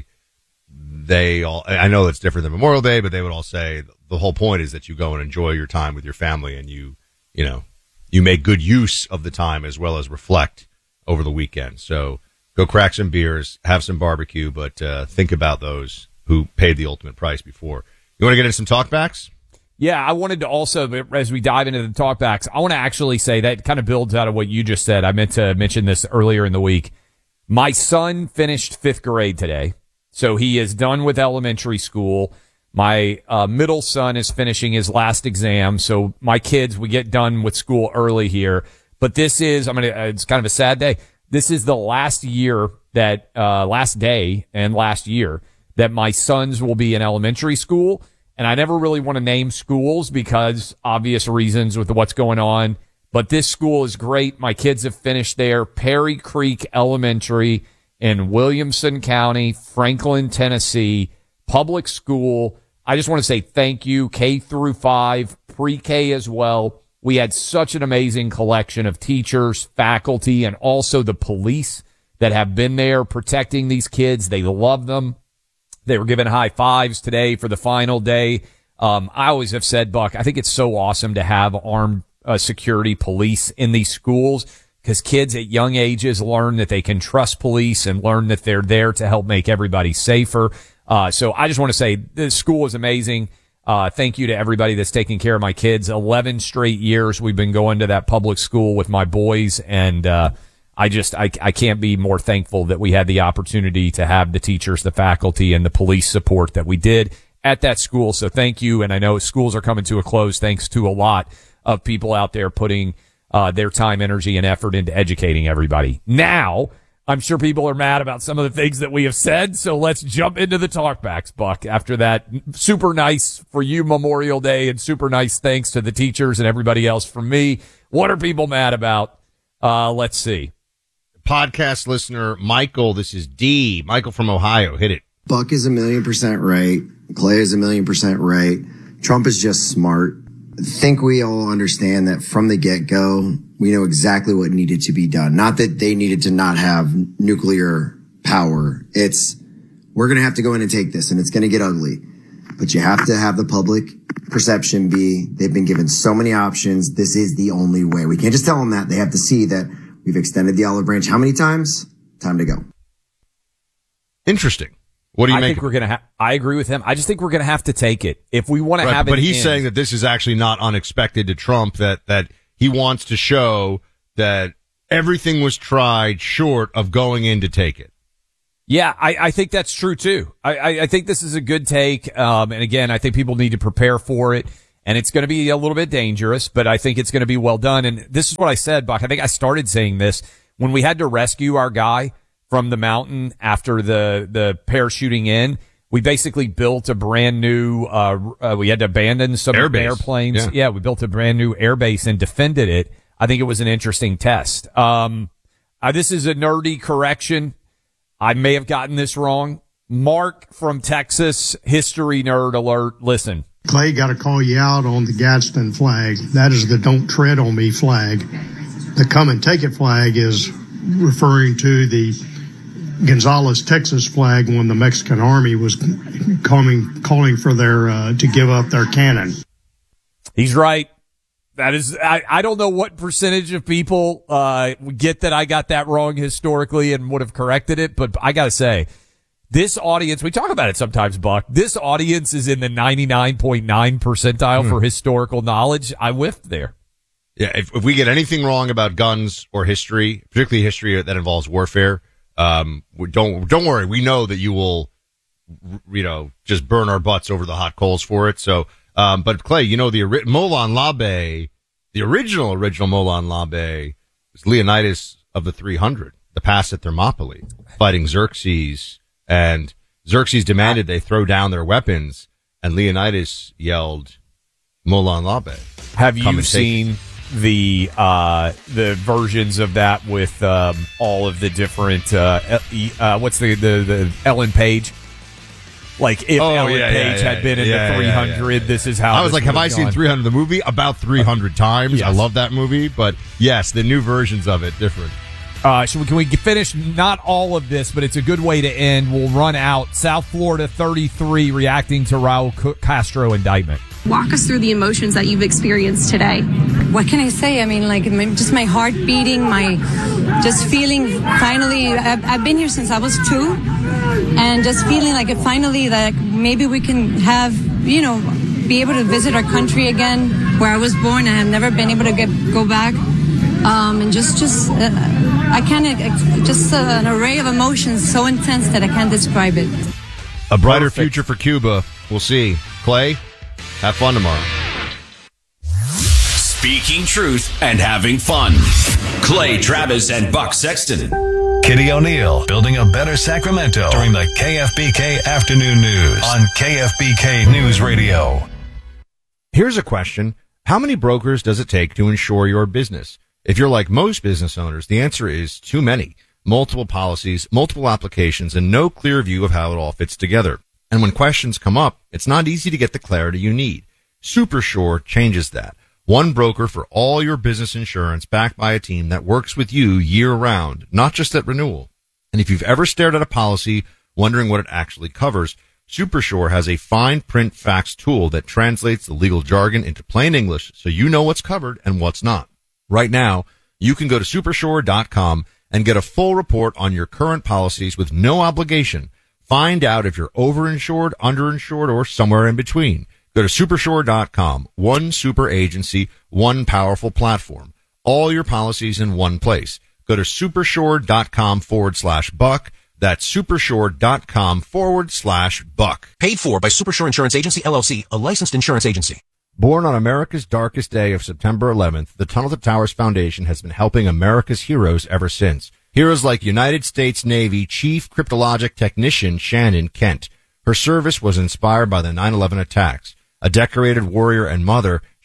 they all, I know it's different than Memorial Day, but they would all say the whole point is that you go and enjoy your time with your family and you, you know, you make good use of the time as well as reflect over the weekend. So go crack some beers, have some barbecue, but uh, think about those who paid the ultimate price before. You want to get into some talkbacks? Yeah, I wanted to also, as we dive into the talkbacks, I want to actually say that kind of builds out of what you just said. I meant to mention this earlier in the week. My son finished fifth grade today, so he is done with elementary school. My uh, middle son is finishing his last exam, so my kids, we get done with school early here. But this is, I'm gonna, it's kind of a sad day. This is the last year that, uh, last day and last year that my sons will be in elementary school. And I never really want to name schools because obvious reasons with what's going on. But this school is great. My kids have finished there. Perry Creek Elementary in Williamson County, Franklin, Tennessee, public school. I just want to say thank you, K through five, pre-K as well. We had such an amazing collection of teachers, faculty, and also the police that have been there protecting these kids. They love them. They were given high fives today for the final day. Um, I always have said, Buck, I think it's so awesome to have armed uh, security police in these schools because kids at young ages learn that they can trust police and learn that they're there to help make everybody safer. Uh, so I just want to say this school is amazing. Uh, thank you to everybody that's taking care of my kids. eleven straight years we've been going to that public school with my boys. And, uh, I just, I, I can't be more thankful that we had the opportunity to have the teachers, the faculty, and the police support that we did at that school. So thank you. And I know schools are coming to a close thanks to a lot of people out there putting, uh, their time, energy, and effort into educating everybody. Now, I'm sure people are mad about some of the things that we have said, so let's jump into the talkbacks, Buck. After that, super nice for you Memorial Day and super nice thanks to the teachers and everybody else from me. What are people mad about? Uh, let's see. Podcast listener Michael, this is D. Michael from Ohio. Hit it. Buck is a million percent right. Clay is a million percent right. Trump is just smart. think we all understand that from the get-go, we know exactly what needed to be done. Not that they needed to not have nuclear power. It's, we're going to have to go in and take this, and it's going to get ugly. But you have to have the public perception be, they've been given so many options. This is the only way. We can't just tell them that. They have to see that we've extended the olive branch how many times? Time to go. Interesting. What do you I make? think we're gonna. Ha- I agree with him. I just think we're gonna have to take it if we want Right, to have it. but he's in. saying that this is actually not unexpected to Trump. That that he wants to show that everything was tried short of going in to take it. Yeah, I, I think that's true too. I, I, I think this is a good take. Um, and again, I think people need to prepare for it. And it's going to be a little bit dangerous, but I think it's going to be well done. And this is what I said, Buck. I think I started saying this when we had to rescue our guy from the mountain after the, the parachuting in. We basically built a brand new, uh, uh we had to abandon some Air base. airplanes. Yeah. yeah, we built a brand new air base and defended it. I think it was an interesting test. Um, uh, this is a nerdy correction. I may have gotten this wrong. Mark from Texas, history nerd alert. Listen. Clay, got to call you out on the Gadsden flag. That is the don't tread on me flag. The come and take it flag is referring to the Gonzales, Texas flag when the Mexican army was coming, calling for their, uh, to give up their cannon. He's right. That is, I, I don't know what percentage of people, uh, get that I got that wrong historically and would have corrected it, but I gotta say, this audience, we talk about it sometimes, Buck. This audience is in the ninety-nine point nine percentile hmm. for historical knowledge. I whiffed there. Yeah, if, if we get anything wrong about guns or history, particularly history that involves warfare, um, we don't don't worry. We know that you will, you know, just burn our butts over the hot coals for it. So, um, but Clay, you know, the Molon Labe, the original original Molon Labe was Leonidas of the three hundred, the pass at Thermopylae, fighting Xerxes. And Xerxes demanded they throw down their weapons, and Leonidas yelled, Molon Labe. Have you seen the uh the versions of that with um all of the different uh, uh what's the, the the Ellen Page? Like if oh, Ellen yeah, Page yeah, yeah, had been in yeah, the three hundred, yeah, yeah, yeah. this is how I was this like, have I gone. seen three hundred the movie? About three hundred times. Yes. I love that movie, but yes, the new versions of it different. Uh, so can we finish not all of this, but it's a good way to end. We'll run out. South Florida thirty-three reacting to Raul Castro indictment. Walk us through the emotions that you've experienced today. What can I say? I mean, like, just my heart beating, my just feeling finally, I've, I've been here since I was two, and just feeling like it finally that maybe we can have, you know, be able to visit our country again, where I was born. I have never been able to get go back. Um, and just, just, uh, I can't, uh, just uh, an array of emotions so intense that I can't describe it. A brighter Perfect. future for Cuba. We'll see. Clay, have fun tomorrow. Speaking truth and having fun. Clay Travis and Buck Sexton. Kitty O'Neill, building a better Sacramento during the K F B K Afternoon News on K F B K News Radio. Here's a question. How many brokers does it take to insure your business? If you're like most business owners, the answer is too many. Multiple policies, multiple applications, and no clear view of how it all fits together. And when questions come up, it's not easy to get the clarity you need. SuperSure changes that. One broker for all your business insurance backed by a team that works with you year round, not just at renewal. And if you've ever stared at a policy wondering what it actually covers, SuperSure has a fine print facts tool that translates the legal jargon into plain English so you know what's covered and what's not. Right now, you can go to supersure dot com and get a full report on your current policies with no obligation. Find out if you're overinsured, underinsured, or somewhere in between. Go to supersure dot com. One super agency, one powerful platform. All your policies in one place. Go to supersure dot com forward slash buck. That's supersure dot com forward slash buck. Paid for by Supersure Insurance Agency, L L C, a licensed insurance agency. Born on America's darkest day of September eleventh, the Tunnel to Towers Foundation has been helping America's heroes ever since. Heroes like United States Navy Chief Cryptologic Technician Shannon Kent. Her service was inspired by the nine eleven attacks. A decorated warrior and mother,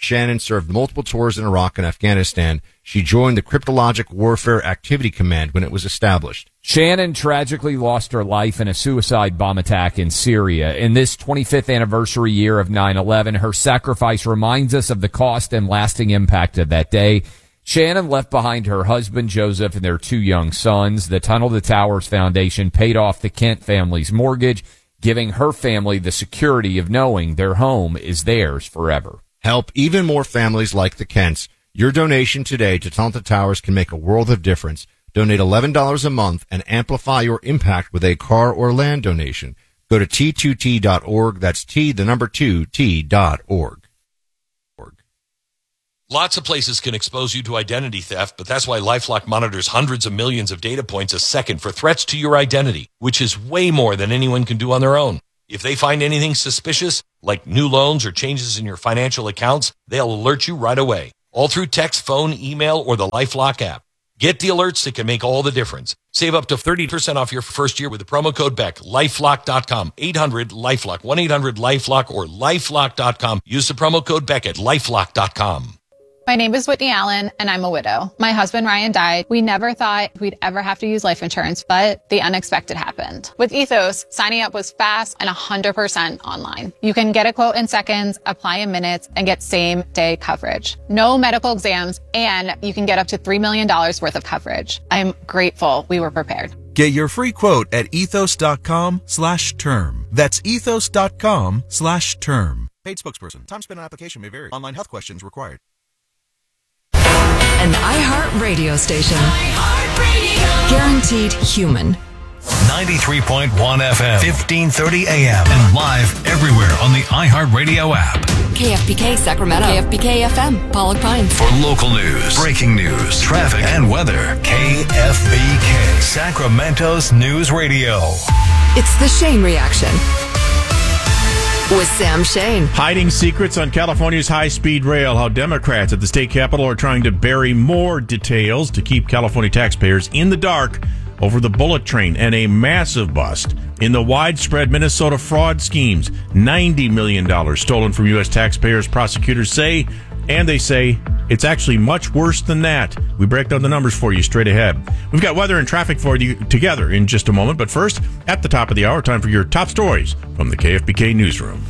Shannon served multiple tours in Iraq and Afghanistan. She joined the Cryptologic Warfare Activity Command when it was established. Shannon tragically lost her life in a suicide bomb attack in Syria. In this twenty-fifth anniversary year of nine eleven, her sacrifice reminds us of the cost and lasting impact of that day. Shannon left behind her husband, Joseph, and their two young sons. The Tunnel to Towers Foundation paid off the Kent family's mortgage, giving her family the security of knowing their home is theirs forever. Help even more families like the Kents. Your donation today to Tunnel to Towers can make a world of difference. Donate eleven dollars a month and amplify your impact with a car or land donation. Go to T two T dot org. That's T, the number two, T dot org. Lots of places can expose you to identity theft, but that's why LifeLock monitors hundreds of millions of data points a second for threats to your identity, which is way more than anyone can do on their own. If they find anything suspicious, like new loans or changes in your financial accounts, they'll alert you right away, all through text, phone, email, or the LifeLock app. Get the alerts that can make all the difference. Save up to thirty percent off your first year with the promo code Beck. LifeLock dot com, eight hundred LifeLock, one eight hundred LifeLock, or LifeLock dot com. Use the promo code Beck at LifeLock dot com. My name is Whitney Allen, and I'm a widow. My husband, Ryan, died. We never thought we'd ever have to use life insurance, but the unexpected happened. With Ethos, signing up was fast and one hundred percent online. You can get a quote in seconds, apply in minutes, and get same-day coverage. No medical exams, and you can get up to three million dollars worth of coverage. I'm grateful we were prepared. Get your free quote at ethos dot com slash term. That's ethos dot com slash term. Paid spokesperson. Time spent on application may vary. Online health questions required. An iHeart radio station. iHeart Radio. Guaranteed human. ninety-three point one F M, fifteen thirty A M, and live everywhere on the iHeart Radio app. K F B K Sacramento. K F B K F M, Pollock Pines. For local news, breaking news, traffic, and weather, K F B K, Sacramento's News Radio. It's the Shane Reaction with Sam Shane. Hiding secrets on California's high-speed rail. How Democrats at the state capitol are trying to bury more details to keep California taxpayers in the dark over the bullet train, and a massive bust in the widespread Minnesota fraud schemes. ninety million dollars stolen from U S taxpayers, prosecutors say, and they say it's actually much worse than that. We break down the numbers for you straight ahead. We've got weather and traffic for you together in just a moment, but first, at the top of the hour, time for your top stories from the K F B K Newsroom.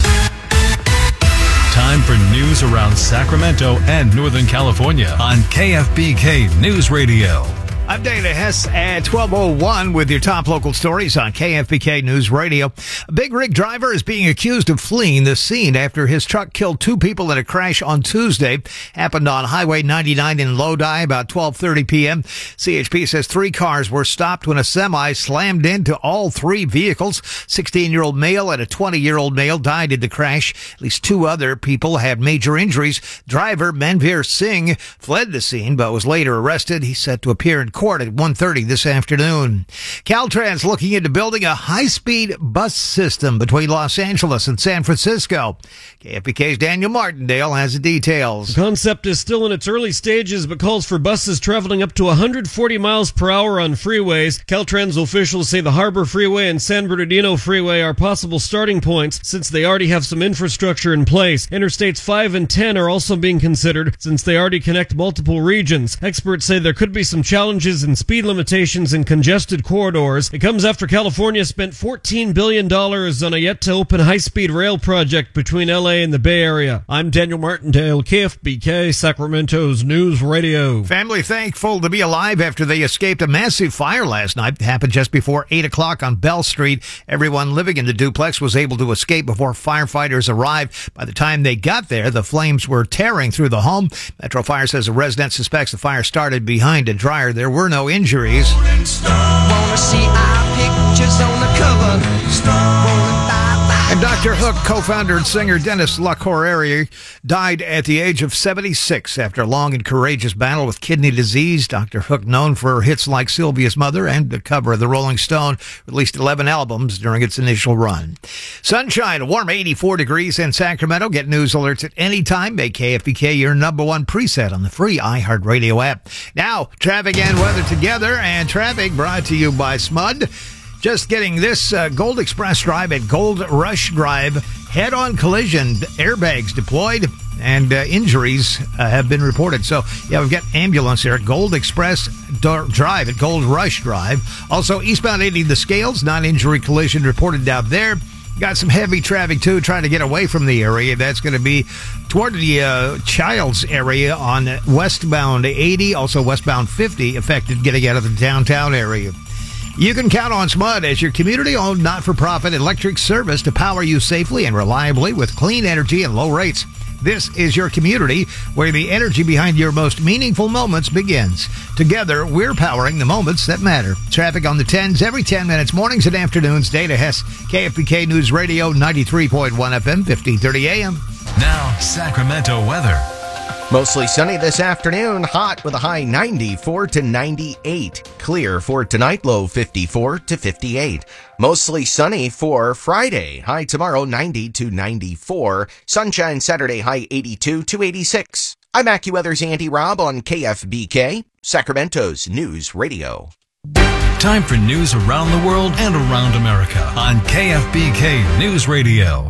Time for news around Sacramento and Northern California on K F B K News Radio. I'm Dana Hess at twelve oh one with your top local stories on K F B K News Radio. A big rig driver is being accused of fleeing the scene after his truck killed two people in a crash on Tuesday. Happened on Highway ninety-nine in Lodi about twelve thirty p.m. C H P says three cars were stopped when a semi slammed into all three vehicles. sixteen-year-old male and a twenty-year-old male died in the crash. At least two other people had major injuries. Driver Manveer Singh fled the scene but was later arrested. He's set to appear in court at one thirty this afternoon. Caltrans looking into building a high-speed bus system between Los Angeles and San Francisco. K F B K's Daniel Martindale has the details. The concept is still in its early stages, but calls for buses traveling up to one hundred forty miles per hour on freeways. Caltrans officials say the Harbor Freeway and San Bernardino Freeway are possible starting points since they already have some infrastructure in place. Interstates five and ten are also being considered since they already connect multiple regions. Experts say there could be some challenges in speed limitations in congested corridors. It comes after California spent fourteen billion dollars on a yet-to-open high-speed rail project between L A and the Bay Area. I'm Daniel Martindale, K F B K, Sacramento's News Radio. Family thankful to be alive after they escaped a massive fire last night. It happened just before eight o'clock on Bell Street. Everyone living in the duplex was able to escape before firefighters arrived. By the time they got there, the flames were tearing through the home. Metro Fire says a resident suspects the fire started behind a dryer. There were no injuries. Wanna see our pictures on the cover. And Doctor Hook co-founder and singer Dennis LaCorriere died at the age of seventy-six after a long and courageous battle with kidney disease. Doctor Hook, known for hits like Sylvia's Mother and the cover of the Rolling Stone, released eleven albums during its initial run. Sunshine, a warm eighty-four degrees in Sacramento. Get news alerts at any time. Make K F B K your number one preset on the free iHeartRadio app. Now, traffic and weather together, and traffic brought to you by S M U D. Just getting this, uh, Gold Express Drive at Gold Rush Drive, head-on collision, airbags deployed, and uh, injuries uh, have been reported. So, yeah, we've got ambulance there at Gold Express Drive, at Gold Rush Drive. Also, eastbound eighty, the Scales, non-injury collision reported down there. Got some heavy traffic, too, trying to get away from the area. That's going to be toward the uh, Childs area on westbound eighty, also westbound fifty, affected getting out of the downtown area. You can count on S M U D as your community-owned, not-for-profit electric service to power you safely and reliably with clean energy and low rates. This is your community where the energy behind your most meaningful moments begins. Together, we're powering the moments that matter. Traffic on the tens every ten minutes, mornings and afternoons. Dana Hess, K F B K News Radio, ninety-three point one F M, fifteen thirty A M. Now, Sacramento weather. Mostly sunny this afternoon, hot with a high ninety-four to ninety-eight. Clear for tonight, low fifty-four to fifty-eight. Mostly sunny for Friday, high tomorrow ninety to ninety-four. Sunshine Saturday, high eighty-two to eighty-six. I'm AccuWeather's Andy Robb on K F B K, Sacramento's News Radio. Time for news around the world and around America on K F B K News Radio.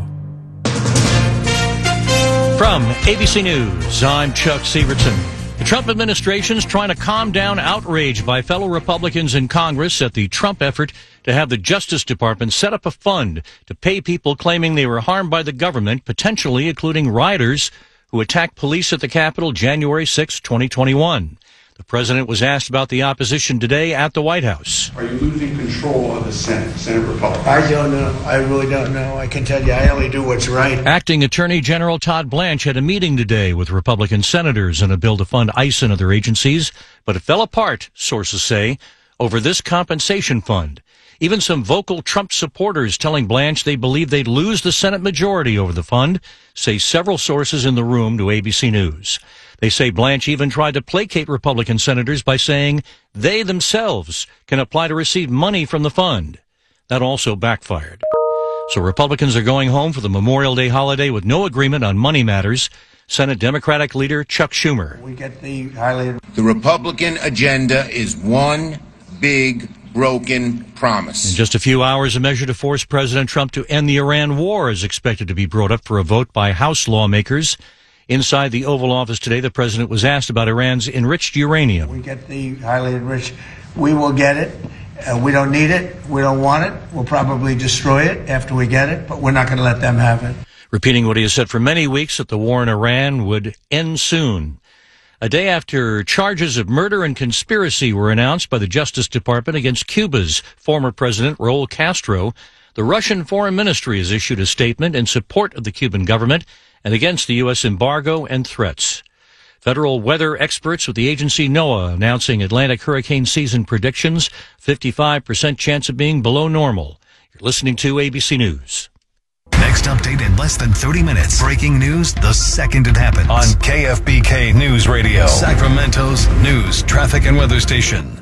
From A B C News, I'm Chuck Severson. The Trump administration is trying to calm down outrage by fellow Republicans in Congress at the Trump effort to have the Justice Department set up a fund to pay people claiming they were harmed by the government, potentially including rioters who attacked police at the Capitol January sixth, twenty twenty-one. The president was asked about the opposition today at the White House. Are you losing control of the Senate, Senate Republicans? I don't know. I really don't know. I can tell you I only do what's right. Acting Attorney General Todd Blanche had a meeting today with Republican senators on a bill to fund ICE and other agencies, but it fell apart, sources say, over this compensation fund. Even some vocal Trump supporters telling Blanche they believe they'd lose the Senate majority over the fund, say several sources in the room to A B C News. They say Blanche even tried to placate Republican senators by saying they themselves can apply to receive money from the fund. That also backfired. So Republicans are going home for the Memorial Day holiday with no agreement on money matters. Senate Democratic leader Chuck Schumer. We get the highly... The Republican agenda is one big broken promise. In just a few hours, a measure to force President Trump to end the Iran war is expected to be brought up for a vote by House lawmakers. Inside the Oval Office today, the president was asked about Iran's enriched uranium. We get the highly enriched. We will get it. Uh, we don't need it. We don't want it. We'll probably destroy it after we get it, but we're not going to let them have it. Repeating what he has said for many weeks that the war in Iran would end soon. A day after charges of murder and conspiracy were announced by the Justice Department against Cuba's former president, Raul Castro, the Russian Foreign Ministry has issued a statement in support of the Cuban government and against the U S embargo and threats. Federal weather experts with the agency NOAA announcing Atlantic hurricane season predictions, fifty-five percent chance of being below normal. You're listening to A B C News. Next update in less than thirty minutes. Breaking news the second it happens. On K F B K News Radio, Sacramento's news, traffic, and weather station.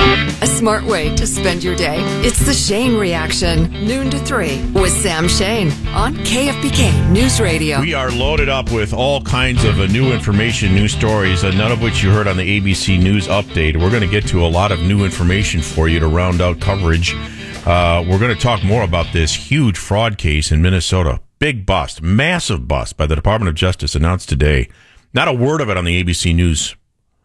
A smart way to spend your day. It's the Shane Reaction, noon to three, with Sam Shane on K F B K News Radio. We are loaded up with all kinds of uh, new information, new stories, uh, none of which you heard on the A B C News update. We're going to get to a lot of new information for you to round out coverage. Uh, we're going to talk more about this huge fraud case in Minnesota. Big bust, massive bust by the Department of Justice announced today. Not a word of it on the A B C News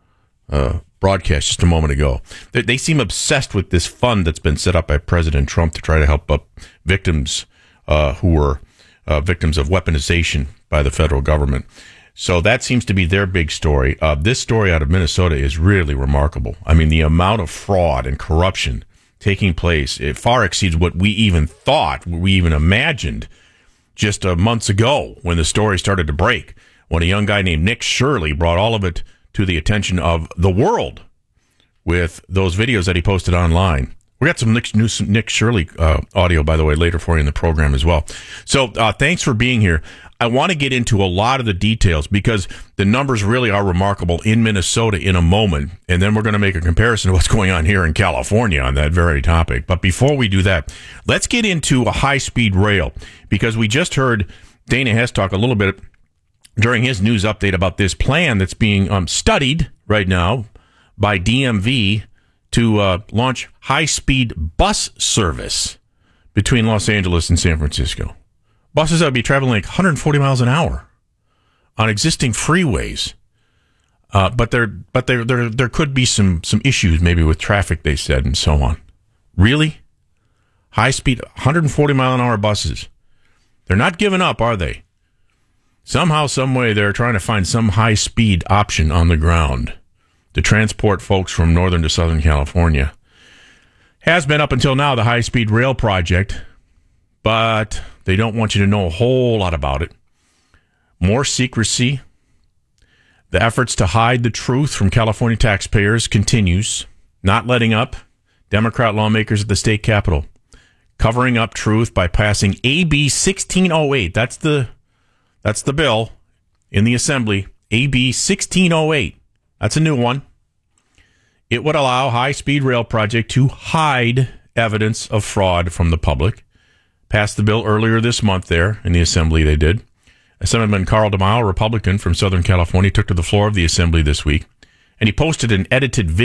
uh broadcast just a moment ago. They, they seem obsessed with this fund that's been set up by President Trump to try to help up victims uh, who were uh, victims of weaponization by the federal government. So that seems to be their big story. Uh, this story out of Minnesota is really remarkable. I mean, the amount of fraud and corruption taking place, it far exceeds what we even thought, what we even imagined just uh, months ago when the story started to break, when a young guy named Nick Shirley brought all of it to the attention of the world with those videos that he posted online. We got some Nick, new, Nick Shirley uh, audio, by the way, later for you in the program as well. So uh, thanks for being here. I want to get into a lot of the details because the numbers really are remarkable in Minnesota in a moment, and then we're going to make a comparison to what's going on here in California on that very topic. But before we do that, let's get into a high-speed rail because we just heard Dana Hess talk a little bit during his news update about this plan that's being um, studied right now by D M V to uh, launch high-speed bus service between Los Angeles and San Francisco. Buses that would be traveling like one hundred forty miles an hour on existing freeways. Uh, but there, but there, there, there could be some, some issues maybe with traffic, they said, and so on. Really? High speed, one hundred forty mile an hour buses. They're not giving up, are they? Somehow, some way, they're trying to find some high speed option on the ground to transport folks from northern to southern California. Has been up until now the high speed rail project, but they don't want you to know a whole lot about it. More secrecy. The efforts to hide the truth from California taxpayers continues, not letting up. Democrat lawmakers at the state capitol covering up truth by passing A B sixteen oh eight. That's the that's the bill in the assembly. A B sixteen oh eight. That's a new one. It would allow high-speed rail project to hide evidence of fraud from the public. Passed the bill earlier this month there in the assembly. They did. Assemblyman Carl DeMille, Republican from Southern California, took to the floor of the assembly this week, and he posted an edited video